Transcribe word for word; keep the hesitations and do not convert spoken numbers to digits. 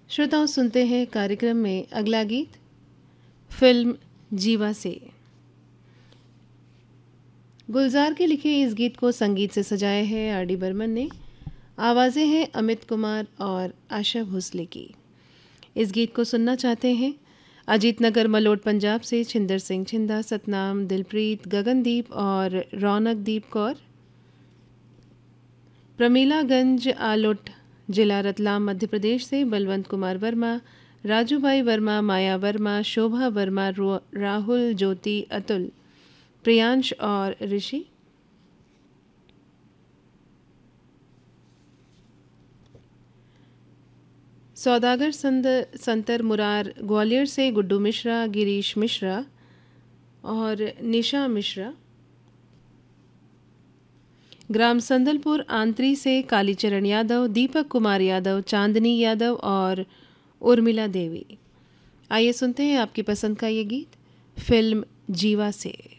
श्रोताओं, सुनते हैं कार्यक्रम में अगला गीत फिल्म जीवा से। गुलजार के लिखे इस गीत को संगीत से सजाया है आर डी बर्मन ने। आवाज़ें हैं अमित कुमार और आशा भोसले की। इस गीत को सुनना चाहते हैं अजीत नगर मलोट पंजाब से छिंदर सिंह छिंदा, सतनाम, दिलप्रीत, गगनदीप और रौनक दीप कौर। प्रमीलागंज आलोट जिला रतलाम मध्य प्रदेश से बलवंत कुमार वर्मा, राजू भाई वर्मा, माया वर्मा, शोभा वर्मा, राहुल, ज्योति, अतुल, प्रियांश और ऋषि। सौदागर संतर मुरार ग्वालियर से गुड्डू मिश्रा, गिरीश मिश्रा और निशा मिश्रा। ग्राम संदलपुर आंतरी से कालीचरण यादव, दीपक कुमार यादव, चांदनी यादव और उर्मिला देवी। आइए सुनते हैं आपकी पसंद का ये गीत फिल्म जीवा से।